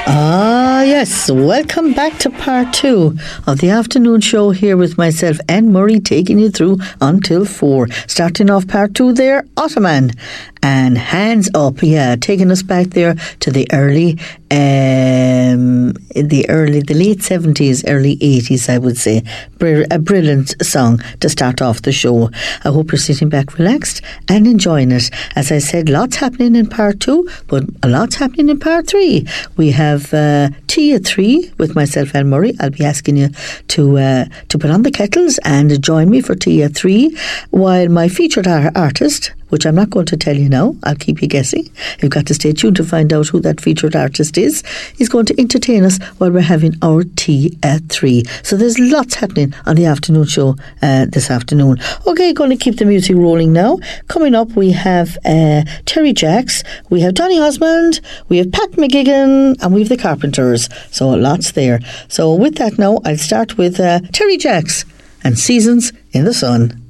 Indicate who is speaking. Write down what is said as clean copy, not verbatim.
Speaker 1: Yes, welcome back to part 2 of the afternoon show here with myself, Anne Murray, taking you through until 4. Starting off part 2 there, Ottoman and Hands Up, taking us back there to the late 70s, early 80s, I would say. A brilliant song to start off the show. I hope you're sitting back relaxed and enjoying it. As I said, lots happening in part 2, but a lot's happening in part 3. We have Tea at 3 with myself, Anne Murray. I'll be asking you to put on the kettles and join me for Tea at 3, while my featured artist, which I'm not going to tell you now, I'll keep you guessing. You've got to stay tuned to find out who that featured artist is. He's going to entertain us while we're having our tea at 3. So there's lots happening on the afternoon show this afternoon. Okay, going to keep the music rolling now. Coming up, we have Terry Jacks, we have Donny Osmond, we have Pat McGuigan, and we have the Carpenters. So lots there. So with that now, I'll start with Terry Jacks and Seasons in the Sun.